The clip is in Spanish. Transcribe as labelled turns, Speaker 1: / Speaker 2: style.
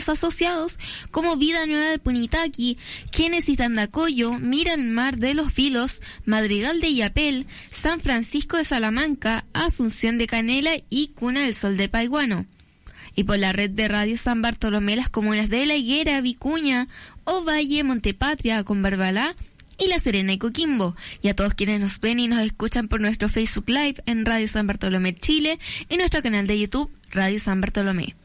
Speaker 1: municipios asociados como Vida Nueva de Punitaqui, Génesis de Andacollo, Miramar de los Vilos, Madrigal de Illapel, San Francisco de Salamanca, Asunción de Canela y Cuna del Sol de Paiguano. Y por la red de Radio San Bartolomé, las comunas de La Higuera, Vicuña, Ovalle, Montepatria, Conbarbalá y La Serena y Coquimbo. Y a todos quienes nos ven y nos escuchan por nuestro Facebook Live en Radio San Bartolomé Chile y nuestro canal de YouTube Radio San Bartolomé.